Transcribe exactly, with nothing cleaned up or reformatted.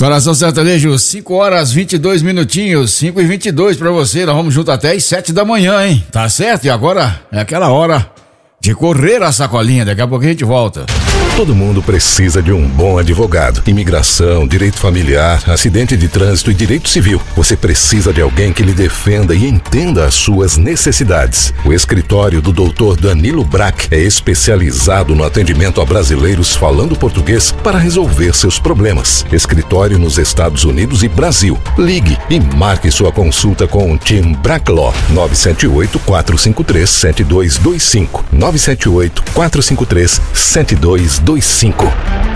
Coração Sertanejo, cinco horas vinte e dois minutinhos, cinco e vinte e dois pra você, nós vamos junto até as sete da manhã, hein? Tá certo? E agora é aquela hora de correr a sacolinha, daqui a pouco a gente volta. Todo mundo precisa de um bom advogado. Imigração, direito familiar, acidente de trânsito e direito civil. Você precisa de alguém que lhe defenda e entenda as suas necessidades. O escritório do doutor Danilo Brack é especializado no atendimento a brasileiros falando português para resolver seus problemas. Escritório nos Estados Unidos e Brasil. Ligue e marque sua consulta com o Team Brack Law. nove sete oito, quatro cinco três, sete dois dois cinco. nove sete oito, quatro cinco três, sete dois dois cinco.